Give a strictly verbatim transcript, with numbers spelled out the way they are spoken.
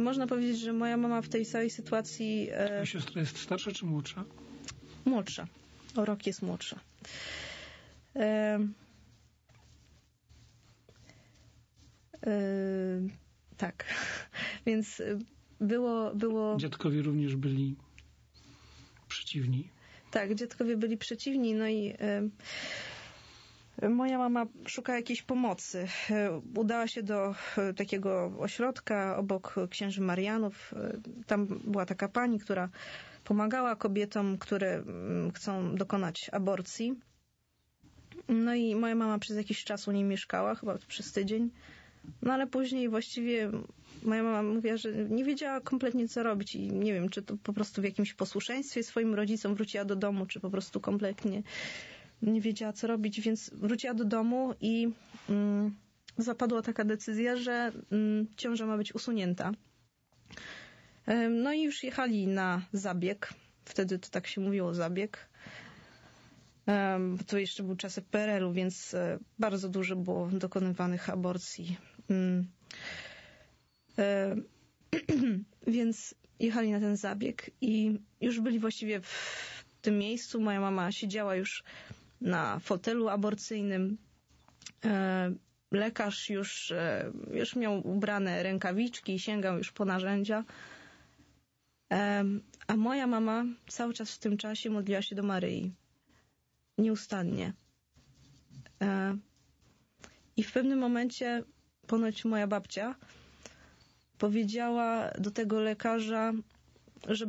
można powiedzieć, że moja mama w tej całej sytuacji... Twoja siostra jest starsza czy młodsza? Młodsza. O rok jest młodsza. E, e, tak. Więc było, było... Dziadkowie również byli przeciwni? Tak, dziadkowie byli przeciwni, no i e, moja mama szuka jakiejś pomocy. E, udała się do e, takiego ośrodka obok księży Marianów. E, tam była taka pani, która pomagała kobietom, które m, chcą dokonać aborcji. No i moja mama przez jakiś czas u niej mieszkała, chyba przez tydzień. No ale później właściwie moja mama mówiła, że nie wiedziała kompletnie co robić i nie wiem, czy to po prostu w jakimś posłuszeństwie swoim rodzicom wróciła do domu, czy po prostu kompletnie nie wiedziała co robić, więc wróciła do domu i mm, zapadła taka decyzja, że mm, ciąża ma być usunięta. No i już jechali na zabieg. Wtedy to tak się mówiło, zabieg. Um, to jeszcze był czas P R L u, więc e, bardzo dużo było dokonywanych aborcji. Um, e, więc jechali na ten zabieg i już byli właściwie w tym miejscu. Moja mama siedziała już na fotelu aborcyjnym. E, lekarz już, e, już miał ubrane rękawiczki i sięgał już po narzędzia. E, a moja mama cały czas w tym czasie modliła się do Maryi. Nieustannie. E, I w pewnym momencie ponoć moja babcia powiedziała do tego lekarza, że